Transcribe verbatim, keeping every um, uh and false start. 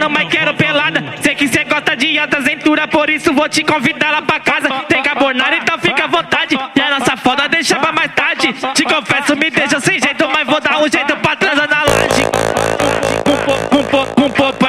querendo, mas quero pelada. Sei que cê gosta de alta cintura, por isso vou te convidar lá pra casa. Tem carbonara, então fica à vontade. E a nossa foda deixa pra mais tarde. Te confesso, me deixa sem jeito, mas vou dar um jeito pra transar na laje. Com, com, com, com, com,